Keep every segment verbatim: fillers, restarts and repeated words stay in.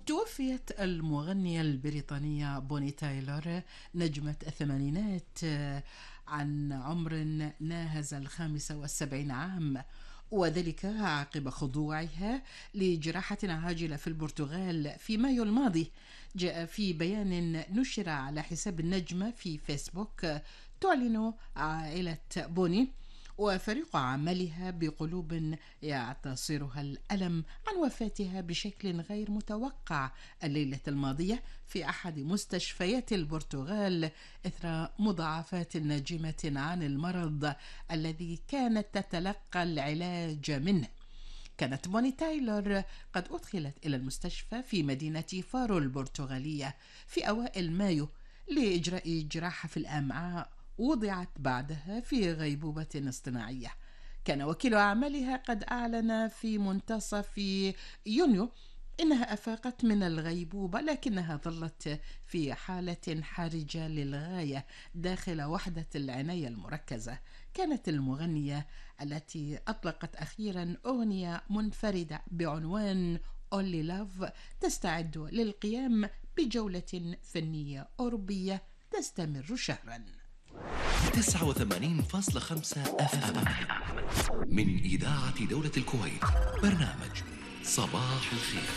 توفيت المغنية البريطانية بوني تايلور نجمة الثمانينات عن عمر ناهز الخامسة والسبعين عام، وذلك عقب خضوعها لجراحة عاجلة في البرتغال في مايو الماضي. جاء في بيان نشر على حساب النجمة في فيسبوك تعلن عائلة بوني وفريق عملها بقلوب يعتصرها الألم عن وفاتها بشكل غير متوقع الليلة الماضية في أحد مستشفيات البرتغال إثر مضاعفات ناجمة عن المرض الذي كانت تتلقى العلاج منه. كانت بوني تايلور قد أدخلت إلى المستشفى في مدينة فارو البرتغالية في أوائل مايو لإجراء جراحة في الأمعاء وضعت بعدها في غيبوبة اصطناعية. كان وكيل أعمالها قد أعلن في منتصف يونيو إنها أفاقت من الغيبوبة، لكنها ظلت في حالة حرجة للغاية داخل وحدة العناية المركزة. كانت المغنية التي أطلقت أخيرا أغنية منفردة بعنوان Only Love تستعد للقيام بجولة فنية أوروبية تستمر شهرا. تسعة وثمانين فاصلة خمسة أف أم من إذاعة دولة الكويت، برنامج صباح الخير.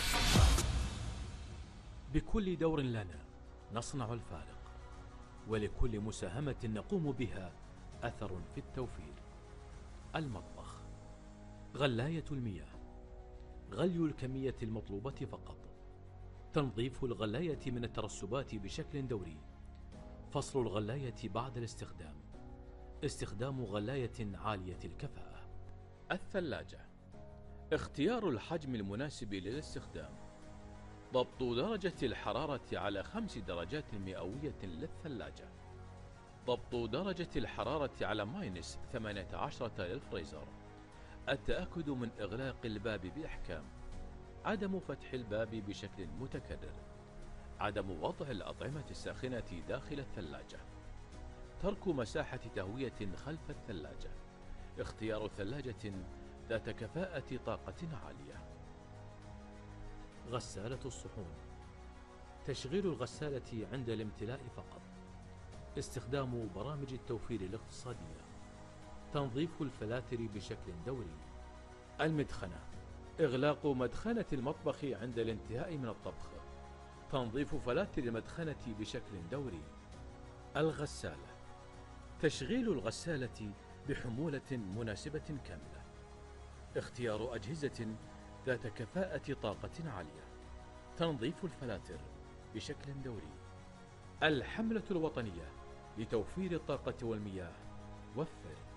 بكل دور لنا نصنع الفارق، ولكل مساهمة نقوم بها أثر في التوفير. المطبخ، غلاية المياه، غلي الكمية المطلوبة فقط، تنظيف الغلاية من الترسبات بشكل دوري، فصل الغلاية بعد الاستخدام، استخدام غلاية عالية الكفاءة. الثلاجة، اختيار الحجم المناسب للاستخدام، ضبط درجة الحرارة على خمس درجات مئوية للثلاجة، ضبط درجة الحرارة على ماينس ثمانية عشر للفريزر، التأكد من إغلاق الباب بإحكام، عدم فتح الباب بشكل متكرر، عدم وضع الأطعمة الساخنة داخل الثلاجة، ترك مساحة تهوية خلف الثلاجة، اختيار ثلاجة ذات كفاءة طاقة عالية. غسالة الصحون، تشغيل الغسالة عند الامتلاء فقط، استخدام برامج التوفير الاقتصادية، تنظيف الفلاتر بشكل دوري. المدخنة، إغلاق مدخنة المطبخ عند الانتهاء من الطبخ، تنظيف فلاتر المدخنة بشكل دوري. الغسالة، تشغيل الغسالة بحمولة مناسبة كاملة، اختيار أجهزة ذات كفاءة طاقة عالية، تنظيف الفلاتر بشكل دوري. الحملة الوطنية لتوفير الطاقة والمياه، وفر